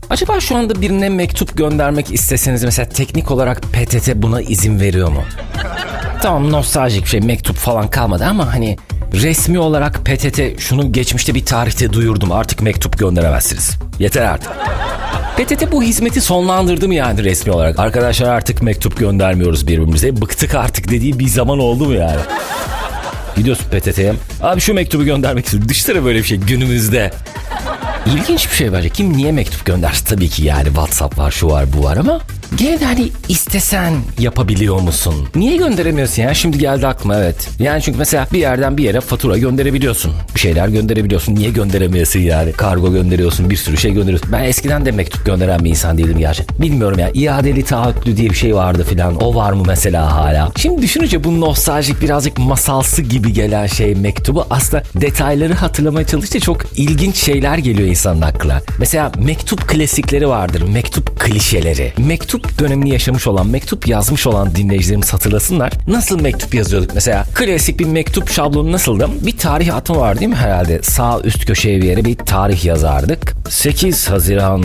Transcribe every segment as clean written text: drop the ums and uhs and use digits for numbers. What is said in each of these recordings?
Acaba şu anda birine mektup göndermek isteseniz mesela teknik olarak PTT buna izin veriyor mu? Tamam, nostaljik bir şey, mektup falan kalmadı ama hani resmi olarak PTT şunu geçmişte bir tarihte duyurdum, artık mektup gönderemezsiniz. Yeter artık. PTT bu hizmeti sonlandırdı mı yani resmi olarak? Arkadaşlar artık mektup göndermiyoruz birbirimize. Bıktık artık dediği bir zaman oldu mu yani? Gidiyorsun PTT'ye. Abi şu mektubu göndermek istiyorum. Düşünsene böyle bir şey günümüzde. İlginç bir şey bence. Kim niye mektup göndersin? Tabii ki yani WhatsApp var, şu var, bu var ama gene de hani istesen yapabiliyor musun? Niye gönderemiyorsun ya? Şimdi geldi aklıma, evet. Yani çünkü mesela bir yerden bir yere fatura gönderebiliyorsun. Bir şeyler gönderebiliyorsun. Niye gönderemiyorsun yani? Kargo gönderiyorsun, bir sürü şey gönderiyorsun. Ben eskiden de mektup gönderen bir insan değilim gerçekten. Bilmiyorum ya. İadeli taahhütlü diye bir şey vardı filan. O var mı mesela hala? Şimdi düşününce bu nostaljik, birazcık masalsı gibi gelen şey mektubu, aslında detayları hatırlamaya çalışınca çok ilginç şeyler geliyor insanın aklına. Mesela mektup klasikleri vardır. Mektup klişeleri. Mektup dönemini yaşamış olan, mektup yazmış olan dinleyicilerimiz hatırlasınlar. Nasıl mektup yazıyorduk? Mesela klasik bir mektup şablonu nasıldı? Bir tarih atma var değil mi herhalde? Sağ üst köşeye bir yere bir tarih yazardık. 8 Haziran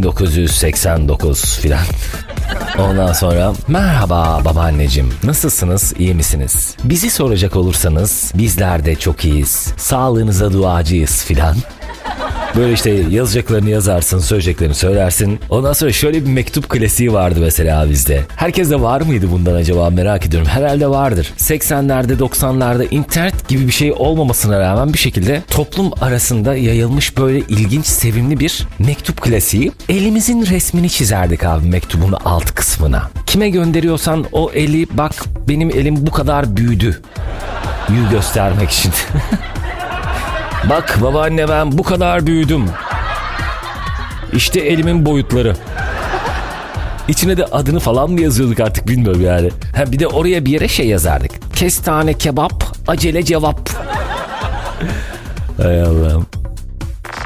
1989 filan. Ondan sonra merhaba babaanneciğim, nasılsınız, iyi misiniz? Bizi soracak olursanız bizler de çok iyiyiz. Sağlığınıza duacıyız filan. Böyle işte yazacaklarını yazarsın, söyleyeceklerini söylersin. Ondan sonra şöyle bir mektup klasiği vardı mesela bizde. Herkeste var mıydı bundan acaba, merak ediyorum. Herhalde vardır. 80'lerde 90'larda internet gibi bir şey olmamasına rağmen bir şekilde toplum arasında yayılmış böyle ilginç, sevimli bir mektup klasiği. Elimizin resmini çizerdik abi mektubun alt kısmına. Kime gönderiyorsan o eli, bak benim elim bu kadar büyüdü. Yüz göstermek için. Bak babaanne, ben bu kadar büyüdüm. İşte elimin boyutları. İçine de adını falan mı yazıyorduk artık bilmiyorum yani. Ha, bir de oraya bir yere şey yazardık. Kestane kebap, acele cevap. Hay Allah'ım.